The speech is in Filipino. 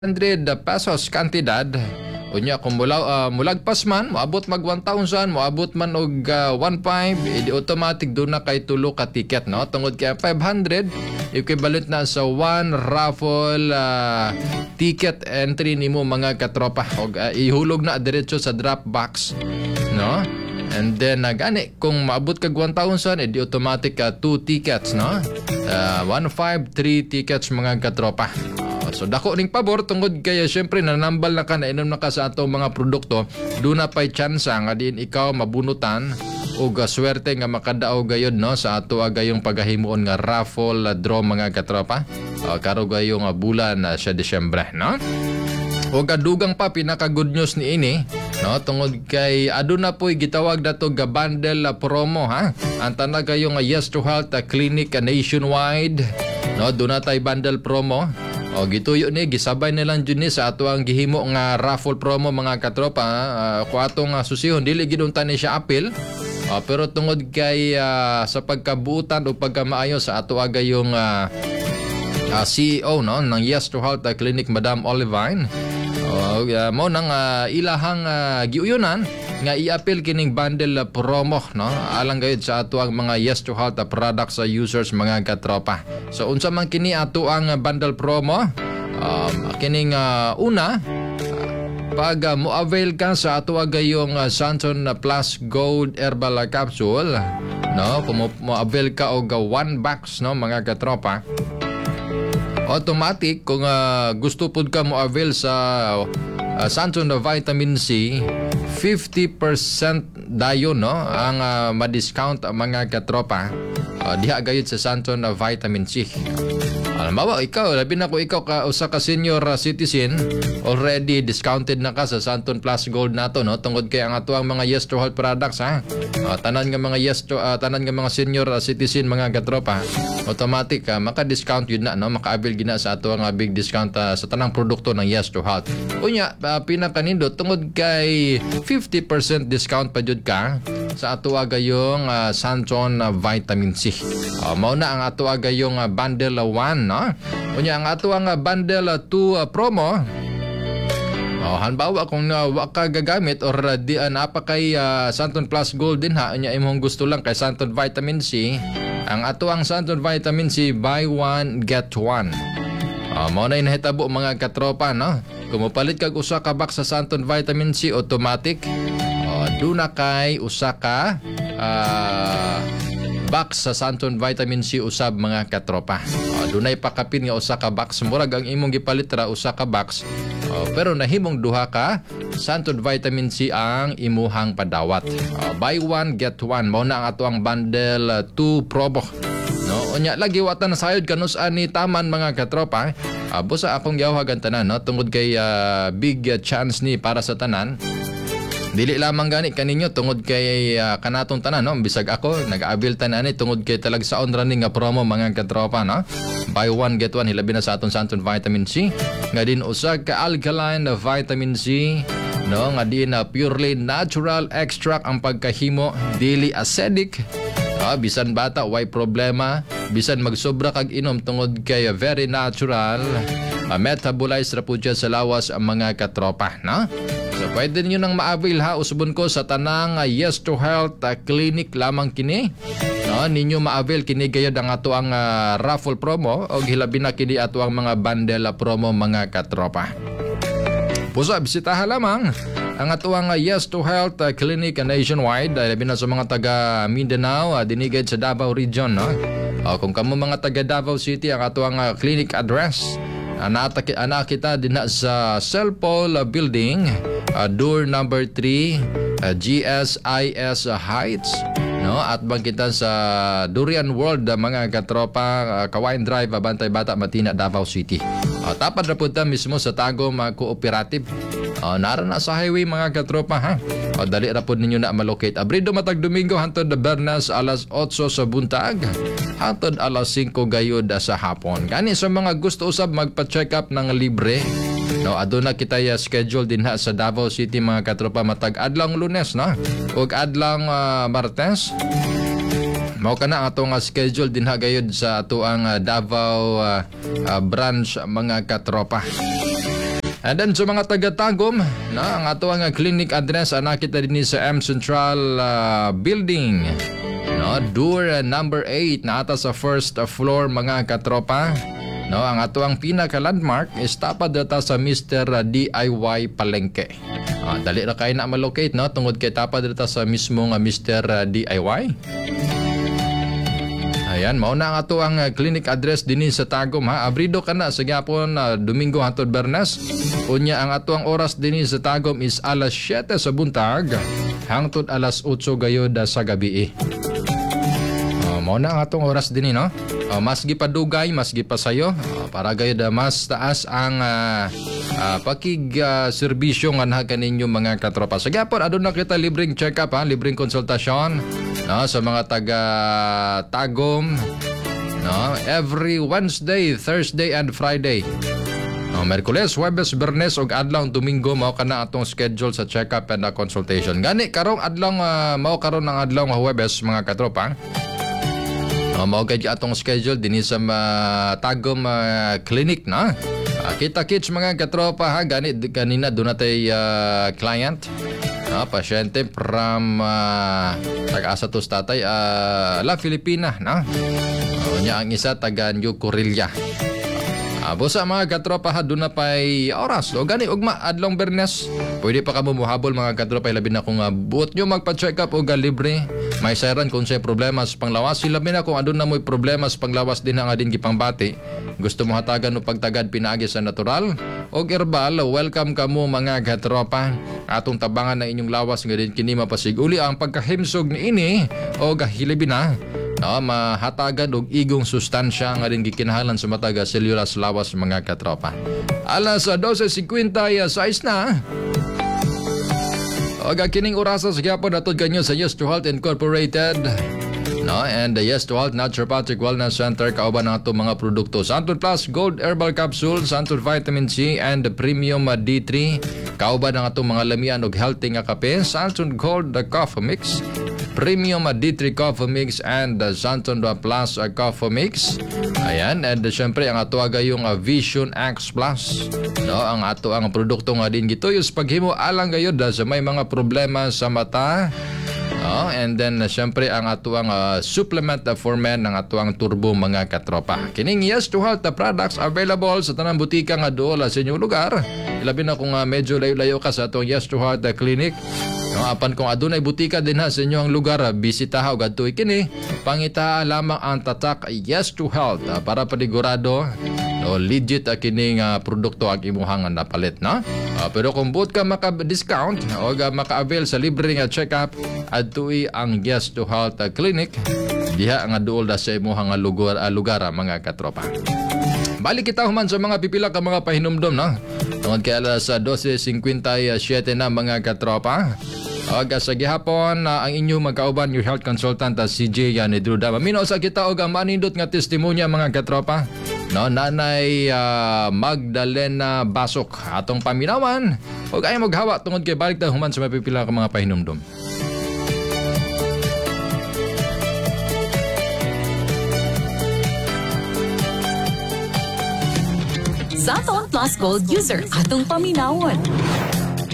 100 pesos kantidad. Unya kung mulagpas man, moabot mag 1,000, moabot man og 1,500, edi automatic doon na kay tulo ka ticket, no? Tungod kay 500, equivalent na sa one raffle ticket entry nimo mga katropa. Og ihulog na diretso sa drop box, no? And then gani kung maabot kag 1,000, edi automatic 2 tickets, no? 1,500, 3 tickets mga katropa. So dako ning pabor tungod kaya syempre nanambal na ka na inom na ka sa ato mga produkto, do na pay chance nga diin ikaw mabunutan og swerte nga makadaog gayud, no, sa ato gayong pagahimoon nga raffle draw mga katropa. Karo gayong bulan sa Disyembre, no? O kadugang pa pinaka good news ni ini, no, tungod kay aduna po'y gitawag dato ga bundle promo, ha. Antana kayong Yes to Health clinic nationwide, no, do na tay bundle promo. O gituyo ni gisabay nilang jud ni sa ato ang gihimo nga raffle promo mga katropa. Ko atong susihon dili gid unta ni siya apil. Pero tungod kay sa pagkabuutan o pagkamaayo sa ato agayong CEO, no, ng Yes to Health Clinic, Madam Olivine. Mo nang ilahang giuyonan nga i-appeal kining bundle promo, no, alang gayud sa ato ang mga Yes to Health products sa users mga katropa. So unsa man kini ato ang bundle promo? Kining una, pag mo-avail ka sa ato gayong Santon Plus Gold Herbal Capsule, no, kung mo-avail ka og 1 box, no, mga katropa, automatic kung gusto pud ka mo-avail sa Santon Vitamin C, 50% dayon, no, ang ma-discount mga katropa diha gayud sa Santon Vitamin C. Halimbawa, ikaw, labi na ko ikaw usa ka senior citizen, already discounted na ka sa Santon Plus Gold nato, no, tungod kay ang ato ang mga Yes to Health products, ha. Tanan nga mga tanan nga mga senior citizen mga katropa, automatic maka-discount yun na, no, maka-avail gina sa ato ang big discount sa tanang produkto ng Yes to Health. Unya pinakanindot tungod kay 50% discount pa jud ka sa ato gayong Santon Vitamin C. Mao na ang ato gayong bundle 1, no. Unya ang ato ang bundle 2 promo. Halimbawa kung wa ka gagamit or di napa kay Santon Plus Gold din, ha, unya imong gusto lang kay Santon Vitamin C, ang ato ang Santon Vitamin C buy one get one. Mao na inahitabo mga katropa, no. Kung mopalit kag usa ka box sa Santon Vitamin C, automatic do na kay usa ka box sa Santon Vitamin C usab mga katropa. Dunay pakapin nga usa ka box, murag ang imong gipalit ra usa ka box. Pero nahimong duha ka Santon Vitamin C ang imuhang padawat. Buy one get one, mao na ang ato ang bundle 2 promo, no. Unya lagi watan sayod kanus ani taman mga katropa. Busa akong giawhagan tanan, no, tungod kay big chance ni para sa tanan. Dili lamang gani kaninyo tungod kay kanatong tanan, no, bisag ako nag-aabil tanan ni tungod kay talag sa on running nga promo mga katropa, no. Buy one get one, hilabi na sa aton Santon Vitamin C nga din usag ka alkaline vitamin C, no, nga din purely natural extract ang pagkahimo, dili acidic. Bisan bata way problema, bisan magsobra kag inom tungod kay very natural, metabolize ra pud sa lawas ang mga katropa, no. So pwede niyo nang ma-avail, ha, usbon ko sa tanang Yes to Health clinic lamang kini, no, ninyo ma-avail kini gayud ang ato ang raffle promo og hilabi na kini ato ang mga bundle promo mga katropa. Pusa bisitahan lamang ang ato ang Yes to Health clinic nationwide, labi na sa mga taga Mindanao, dinigid sa Davao region, no. Kung kamo mga taga Davao City, ang ato ang clinic address ana kita din sa Cellpol Building, door number 3, GSIS Heights, no, at bangkitan sa Durian World mga katropa, Kawain Drive, Bantay Bata, Matina, Davao City. Tapad na po mismo sa Tagum Cooperative. Nara na sa highway mga katropa, ha. Dali ra po ninyo na malocate. Abrido matag Domingo hantod Bernas alas 8 sa buntag, hantod alas 5 gayud sa hapon. Kani sa mga gusto usab magpa-check up ng libre, no, aduna kita schedule din ha sa Davao City mga katropa matag adlang Lunes, no, ug adlang Martes. Mao kana atong schedule din ha gayud sa ato ang Davao branch mga katropa. And then sa mga taga-Tagum, ang ato ang clinic address nakita din sa M Central Building. Door number 8 na ata sa first floor mga katropa. Ang ato ang pinaka-landmark is tapad data sa Mr. DIY Palengke. Dali na kayo na malocate tungod kay tapad data sa mismong Mr. DIY. Ayan, mauna ang ato ang clinic address din sa Tagum Abrido ka na sa gyapon Domingo hangtod Bernes. Unya ang ato ang oras din sa Tagum is alas 7 sa buntag hangtod alas 8 gayod sa gabi. Mauna ang atong oras din mas gipadugay, mas gipasayo para gayud mas taas ang pakig-serbisyo nga naha kaninyo mga katropa. Sa gyapon aduna kita libreng check-up libreng konsultasyon sa mga taga Tagum every Wednesday, Thursday and Friday. Merkules, Huwebes, Bernes ug adlaw Domingo mao kana atong schedule sa check-up and consultation. Gani karong adlaw mao karon ang adlaw nga Huwebes mga katropa. Mao kay atong schedule dinhi sa Tagum clinic na. Kita-kits mga katropa gani kanina do natay client. Pasyente from taga-asa to tatay La Filipina nya ang isa taga New Corilla. Busa mga katropa doon na pa'y oras. O gani, ugma, adlong Bernes. Pwede pa ka muhabol mga katropa. Labi na kung buot nyo magpa-check up o libre. May sayran kung siya problema sa panglawas. Labi na kung adun na mo'y problema sa panglawas din nga din gipangbati. Gusto mo hatagan o pagtagad pinaagi sa natural. O herbal, welcome ka mo mga katropa. Atong tabangan na inyong lawas nga din kini mapasiguli ang pagkahimsog ni ini o gahilibi na. Mahatagan og igong sustansya nga rin gikinahanglan sa mataga sellulas lawas mga katropa. Alas 12:56 na. Og kining orasa sa gyapon atod kanyo sa Yes to Health Incorporated. And the Yes to Health Naturopathic Wellness Center kauban ang ato mga produkto. Santon Plus Gold Herbal Capsule, Santon Vitamin C and Premium D3. Kauban ang ato mga lamian og healthy nga kape. Santon Gold Coffee Mix, Premium D3 Coffee Mix and Santon Plus Coffee Mix. Ayan, and syempre ang ato agayong Vision X Plus. Ang ato ang produkto nga din gituyos paghimo alang gayud sa may mga problema sa mata. And then syempre ang ato ang supplement for men ng ato ang turbo mga katropa. Kining Yes to Health products available sa tanang butika nga dool sa inyong lugar. Ilabi na kung medyo layo-layo ka sa atong Yes to Health clinic. Apan kung adunay butika din sa inyong lugar, bisitaha og adto kini. Pangita lamang ang tatak Yes to Health para panigurado legit kining produkto ang imuhang napalit pero kung buot ka maka-discount o maka-avail sa libreng check-up adtoy ang Yes to Health clinic diha nga duol sa imuhang lugar mga katropa. Balik kita human sa mga pipila ka mga pahinumdom tungod kay alas 12:57 na mga katropa. Sa gihapon ang inyong magkauban your health consultant CJ Yanidruda. Maminaw sa kita og ang manindot nga testimonya mga katropa. Nanay Magdalena Basok atong paminawan og ay maghawa tungod kay balik ta human sa mapipila ka mga pahinumdom. Santon Plus Gold user atong paminawon.